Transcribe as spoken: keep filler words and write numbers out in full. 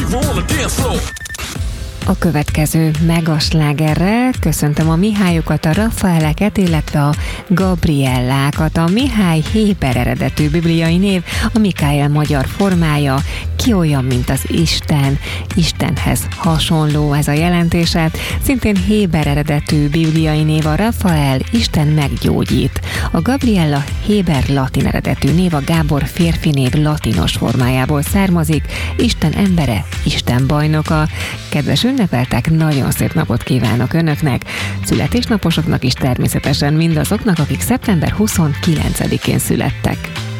A következő megaslágerrel köszöntöm a Mihályokat, a Rafaeleket, illetve a Gabriellákat. A Mihály héber eredetű bibliai név, a Mikael magyar formája, ki olyan, mint az Isten, Istenhez hasonló ez a jelentése. Szintén héber eredetű bibliai név a Rafael, Isten meggyógyít. A Gabriella héber latin eredetű név, a Gábor férfi név latinos formájából származik, Isten embere, Isten bajnoka. Kedves ünnepeltek, nagyon szép napot kívánok önöknek, születésnaposoknak is természetesen mindazoknak, akik szeptember huszonkilencedikén születtek.